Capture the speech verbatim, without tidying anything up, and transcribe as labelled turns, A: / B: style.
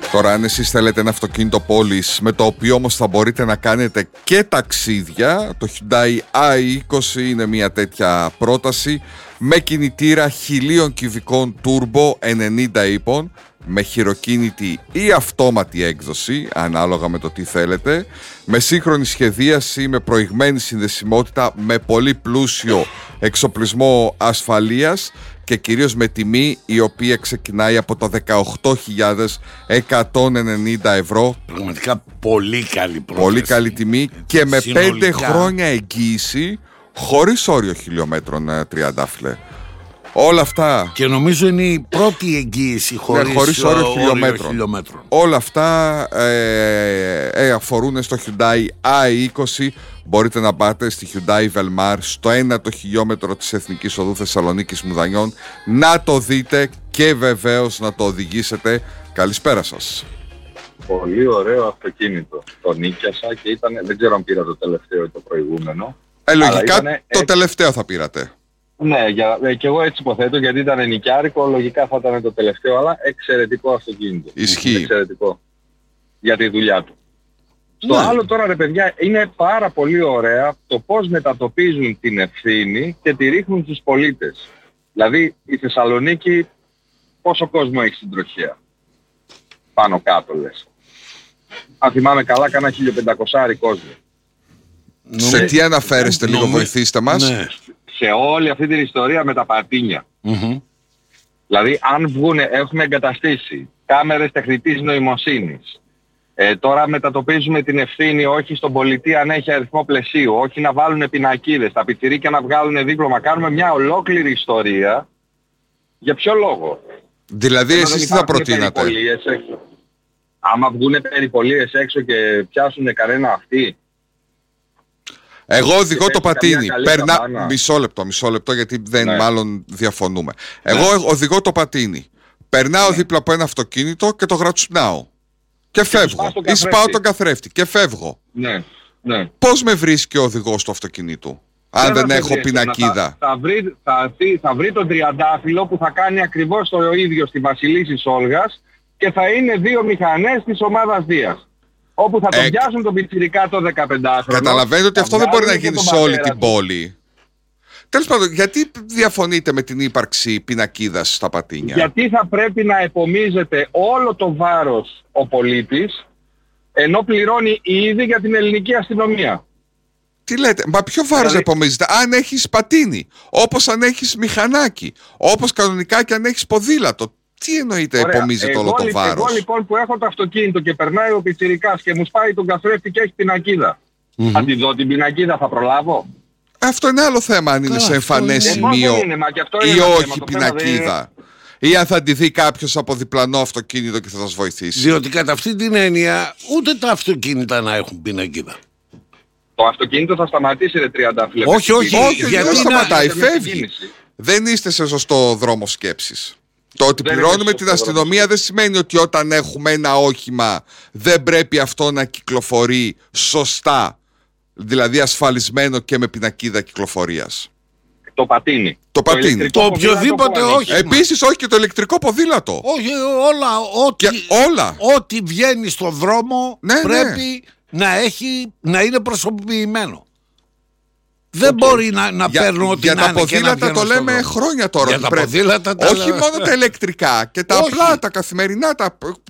A: Τώρα, αν εσείς θέλετε ένα αυτοκίνητο πόλης με το οποίο όμως θα μπορείτε να κάνετε και ταξίδια, το Hyundai άι είκοσι είναι μια τέτοια πρόταση με κινητήρα χιλίων κυβικών turbo ενενήντα ύπων, με χειροκίνητη ή αυτόματη έκδοση, ανάλογα με το τι θέλετε, με σύγχρονη σχεδίαση, με προηγμένη συνδεσιμότητα, με πολύ πλούσιο εξοπλισμό ασφαλείας και κυρίως με τιμή η οποία ξεκινάει από τα δεκαοκτώ χιλιάδες εκατόν ενενήντα ευρώ.
B: Πραγματικά πολύ καλή πρόταση.
A: Πολύ καλή τιμή και με
B: συνολικά
A: πέντε χρόνια εγγύηση χωρίς όριο χιλιόμετρων, τριαντάφυλλε. Όλα αυτά.
B: Και νομίζω είναι η πρώτη εγγύηση χωρίς,
A: ναι, χωρίς όριο, όριο χιλιόμετρων.
B: χιλιόμετρων.
A: Όλα αυτά ε, ε, αφορούν στο Hyundai άι είκοσι. Μπορείτε να πάτε στη Hyundai Velmar, στο ένατο χιλιόμετρο της Εθνικής Οδού Θεσσαλονίκης Μουδανιών, να το δείτε και βεβαίως να το οδηγήσετε. Καλησπέρα σας.
C: Πολύ ωραίο αυτοκίνητο. Το νίκιασα και ήταν, δεν ξέρω αν πήρα το τελευταίο ή το προηγούμενο.
A: Ε, λογικά
C: ήτανε,
A: το
C: έτσι,
A: τελευταίο θα πήρατε.
C: Ναι, για, και εγώ έτσι υποθέτω, γιατί ήταν νοικιάρικο, λογικά θα ήταν το τελευταίο, αλλά εξαιρετικό αυτοκίνητο.
A: Ισχύει.
C: Εξαιρετικό. Για τη δουλειά του. Στο
B: Ναι.
C: άλλο τώρα, ρε παιδιά, είναι πάρα πολύ ωραία το πώς μετατοπίζουν την ευθύνη και τη ρίχνουν στους πολίτες. Δηλαδή, η Θεσσαλονίκη πόσο κόσμο έχει στην τροχέα? Πάνω κάτω λες. Αν θυμάμαι καλά, κάνα χίλια πεντακόσια κόσμο.
A: Σε τι αναφέρεστε, λίγο
B: Νομι...
A: βοηθήστε μας.
B: Ναι.
C: Σε όλη αυτή την ιστορία με τα πατίνια.
B: Mm-hmm.
C: Δηλαδή, αν βγουνε, έχουμε εγκαταστήσει κάμερες τεχνητής νοημοσύνης. Ε, τώρα μετατοπίζουμε την ευθύνη όχι στον πολιτή αν έχει αριθμό πλαισίου, όχι να βάλουν πινακίδες, τα πιτσιρίκια να βγάλουν δίπλωμα. Κάνουμε μια ολόκληρη ιστορία. Για ποιο λόγο?
A: Δηλαδή,
C: Ενώ
A: εσείς
C: δεν
A: τι θα
C: υπάρχουν
A: προτείνατε?
C: περιπολίες έξω. Άμα βγουνε περιπολίες έξω και πιάσουν κανένα αυτοί.
A: Εγώ οδηγώ
C: και
A: το
C: πέσει
A: πατίνι.
C: καμιά καλή
A: Περνά...
C: καμπάνα.
A: Μισό λεπτό, μισό λεπτό, γιατί δεν
C: Ναι.
A: μάλλον διαφωνούμε. Εγώ οδηγώ το πατίνι. Περνάω
C: Ναι.
A: δίπλα από ένα αυτοκίνητο και το γρατσουνάω. Και φεύγω.
C: σπάς τον
A: Ή σπάω
C: καθρέφτη.
A: τον καθρέφτη και φεύγω.
C: Ναι, ναι.
A: Πώς με βρίσκει ο οδηγός του αυτοκινήτου, αν δεν
C: θα
A: έχω
C: βρει εσένα.
A: πινακίδα?
C: Θα, θα, βρει, θα, βρει, θα βρει τον τριαντάφυλλο που θα κάνει ακριβώς το ίδιο στη Βασιλίσσης Όλγας και θα είναι δύο μηχανές της ομάδας Δίας. Όπου θα τον
A: Ε,
C: πιάσουν τον πιτσιρικά το δεκαπεντάχρονο.
A: Καταλαβαίνετε ότι
C: θα
A: αυτό δεν μπορεί να
C: βγάλουν και
A: γίνει
C: τον
A: σε όλη
C: πατέρα
A: την
C: του.
A: πόλη. Τέλος πάντων, γιατί διαφωνείτε με την ύπαρξη πινακίδας στα πατίνια?
C: Γιατί θα πρέπει να επομίζεται όλο το βάρος ο πολίτης, ενώ πληρώνει ήδη για την ελληνική αστυνομία.
A: Τι λέτε, μα ποιο βάρος
C: Δηλαδή-
A: επομίζεται? Αν έχεις πατίνι, όπως αν έχεις μηχανάκι, όπως κανονικά και αν έχεις ποδήλατο. Τι εννοείται
C: Ωραία.
A: επομίζεται
C: εγώ,
A: όλο το
C: λι-
A: βάρος?
C: Εγώ λοιπόν που έχω το αυτοκίνητο και περνάει ο πιτσιρικάς και μου σπάει τον καθρέφτη και έχει πινακίδα.
B: Mm-hmm.
C: Θα τη δω την πινακίδα, θα προλάβω?
A: Αυτό είναι άλλο θέμα, αν είναι
B: Καλά,
A: σε
B: αυτό
A: εμφανές
B: είναι.
C: Ε, πώς
A: σημείο
C: δεν είναι, μα και αυτό είναι
A: ή
C: ένα θέμα.
A: όχι
C: Το θέμα δεν
A: πινακίδα. Ή αν θα τη δει κάποιος από διπλανό αυτοκίνητο και θα σας βοηθήσει.
B: Διότι κατά αυτή την έννοια ούτε τα αυτοκίνητα να έχουν πινακίδα.
C: Το αυτοκίνητο θα σταματήσει, ρε τριαντάφυλλε.
B: Όχι, όχι,
A: Όχι,
B: γιατί
A: δεν
B: να-
A: σταματάει,
C: για την
A: φεύγει.
C: κίνηση.
A: Δεν είστε σε σωστό δρόμο σκέψης. Το ότι
C: Δεν
A: πληρώνουμε
C: είναι
A: την
C: σωστό
A: αστυνομία δεν σημαίνει ότι όταν έχουμε ένα όχημα δεν πρέπει αυτό να κυκλοφορεί σωστά. Δηλαδή ασφαλισμένο και με πινακίδα κυκλοφορίας.
C: Το πατίνι.
A: Το πατίνι.
C: ηλεκτρικό
B: Το
C: ποδήλατο
B: οποιοδήποτε
C: που ανήκει.
B: όχι.
A: Επίσης όχι και το ηλεκτρικό ποδήλατο.
B: Όχι, όλα, ό,τι,
A: Και όλα.
B: ό,τι βγαίνει στο δρόμο
A: Ναι,
B: πρέπει να, έχει, να είναι προσωποποιημένο. Δεν μπορεί να, να
A: Για,
B: παίρνω ό,τι
A: για
B: να
A: τα
B: είναι και να
A: ποδήλατα
B: βγαίνω
A: το
B: στον
A: λέμε
B: δρόμο.
A: χρόνια τώρα.
B: Για
A: ότι
B: τα
A: πρέπει.
B: ποδήλατα τα
A: Όχι
B: λέμε.
A: μόνο τα ηλεκτρικά και τα
B: Όχι.
A: απλά, τα καθημερινά, τα